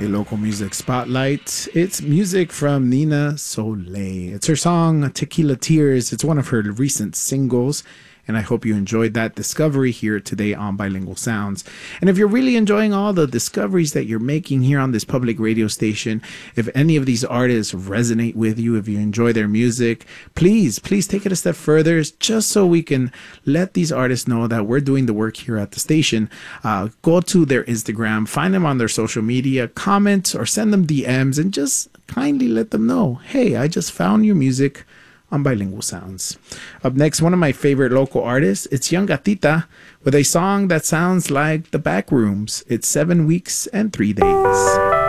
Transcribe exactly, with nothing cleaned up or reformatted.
A local music spotlight. It's music from Nina Soleil. It's her song Tequila Tears. It's one of her recent singles, and I hope you enjoyed that discovery here today on Bilingual Sounds. And if you're really enjoying all the discoveries that you're making here on this public radio station, if any of these artists resonate with you, if you enjoy their music, please, please take it a step further, just so we can let these artists know that we're doing the work here at the station. Uh, go to their Instagram, find them on their social media, comment or send them D Ms, and just kindly let them know, hey, I just found your music on Bilingual Sounds. Up next, one of my favorite local artists, it's Young Gatita with a song that sounds like The Backrooms. It's Seven Weeks and Three Days.